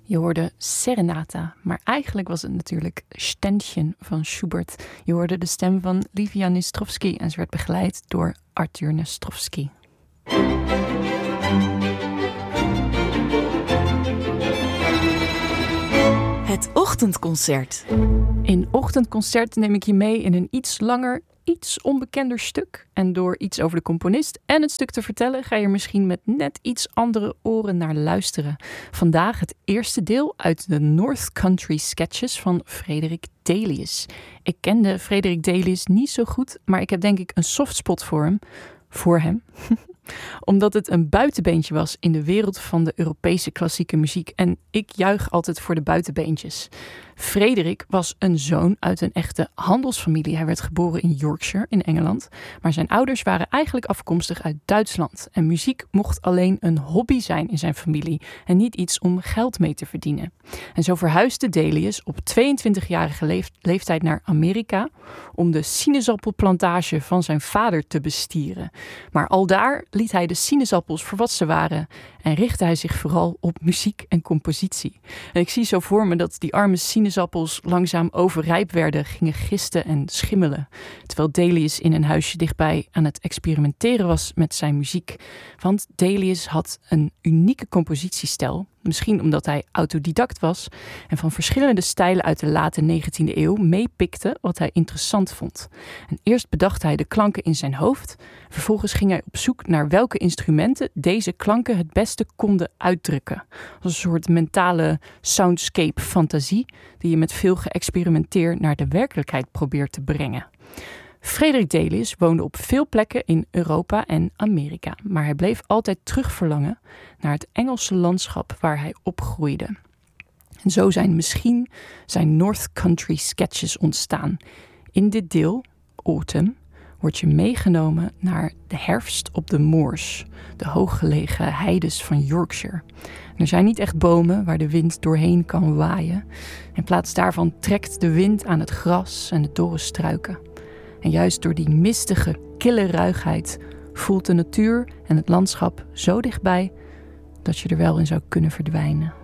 Je hoorde Serenata, maar eigenlijk was het natuurlijk Ständchen van Schubert. Je hoorde de stem van Lívia Nistrovsky en ze werd begeleid door Arthur Nistrovsky. Het ochtendconcert. In Ochtendconcert neem ik je mee in een iets langer, iets onbekender stuk. En door iets over de componist en het stuk te vertellen, ga je er misschien met net iets andere oren naar luisteren. Vandaag het eerste deel uit de North Country Sketches van Frederick Delius. Ik kende Frederick Delius niet zo goed, maar ik heb denk ik een softspot voor hem. Omdat het een buitenbeentje was in de wereld van de Europese klassieke muziek. En ik juich altijd voor de buitenbeentjes. Frederik was een zoon uit een echte handelsfamilie. Hij werd geboren in Yorkshire in Engeland. Maar zijn ouders waren eigenlijk afkomstig uit Duitsland. En muziek mocht alleen een hobby zijn in zijn familie. En niet iets om geld mee te verdienen. En zo verhuisde Delius op 22-jarige leeftijd naar Amerika om de sinaasappelplantage van zijn vader te bestieren. Maar aldaar liet hij de sinaasappels voor wat ze waren en richtte hij zich vooral op muziek en compositie. En ik zie zo voor me dat die arme sinaasappels langzaam overrijp werden, gingen gisten en schimmelen. Terwijl Delius in een huisje dichtbij aan het experimenteren was met zijn muziek. Want Delius had een unieke compositiestijl. Misschien omdat hij autodidact was en van verschillende stijlen uit de late 19e eeuw meepikte wat hij interessant vond. En eerst bedacht hij de klanken in zijn hoofd. Vervolgens ging hij op zoek naar welke instrumenten deze klanken het beste konden uitdrukken. Als een soort mentale soundscape-fantasie die je met veel geëxperimenteer naar de werkelijkheid probeert te brengen. Frederick Delius woonde op veel plekken in Europa en Amerika, maar hij bleef altijd terugverlangen naar het Engelse landschap waar hij opgroeide. En zo zijn misschien zijn North Country Sketches ontstaan. In dit deel, Autumn, word je meegenomen naar de herfst op de moors, de hooggelegen heides van Yorkshire. Er zijn niet echt bomen waar de wind doorheen kan waaien. In plaats daarvan trekt de wind aan het gras en de dorre struiken. En juist door die mistige, kille ruigheid voelt de natuur en het landschap zo dichtbij dat je er wel in zou kunnen verdwijnen.